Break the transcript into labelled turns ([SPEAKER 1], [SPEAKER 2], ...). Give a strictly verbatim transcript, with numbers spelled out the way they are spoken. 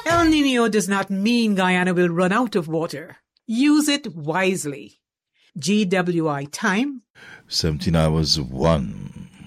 [SPEAKER 1] El Nino does not mean Guyana will run out of water. Use it wisely. G W I time.
[SPEAKER 2] seventeen hours one.